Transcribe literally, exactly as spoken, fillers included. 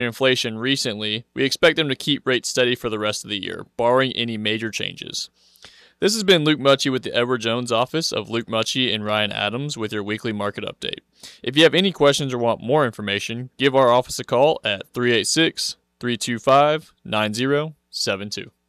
inflation recently, we expect them to keep rates steady for the rest of the year, barring any major changes. This has been Luke Mucci with the Edward Jones office of Luke Mucci and Ryan Adams with your weekly market update. If you have any questions or want more information, give our office a call at three eight six, three two five, nine zero seven two.